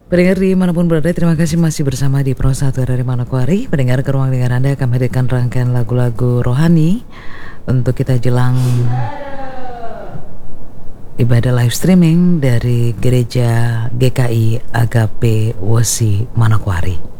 Pendengar dimanapun berada, terima kasih masih bersama di Pro 1 dari Manokwari. Pendengar, ke ruang dengar Anda akan menghadirkan rangkaian lagu-lagu rohani untuk kita jelang ibadah live streaming dari Gereja GKI Agape Wosi Manokwari.